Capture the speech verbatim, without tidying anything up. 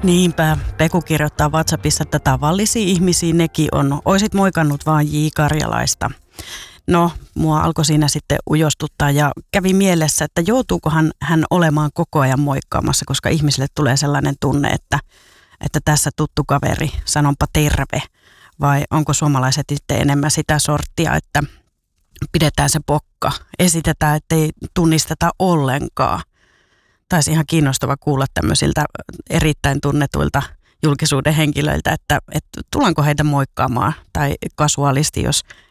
Niinpä, Peku kirjoittaa WhatsAppissa, että tavallisia ihmisiä nekin on. Oisit moikannut vaan J. Karjalaista. No, mua alkoi siinä sitten ujostuttaa ja kävi mielessä, että joutuukohan hän olemaan koko ajan moikkaamassa, koska ihmisille tulee sellainen tunne, että, että tässä tuttu kaveri, sanonpa terve. Vai onko suomalaiset sitten enemmän sitä sorttia, että pidetään se pokka, esitetään, ettei tunnisteta ollenkaan. Taisi ihan kiinnostava kuulla tämmöisiltä erittäin tunnetuilta julkisuuden henkilöiltä, että, että tullaanko heitä moikkaamaan tai kasuaalisti, jos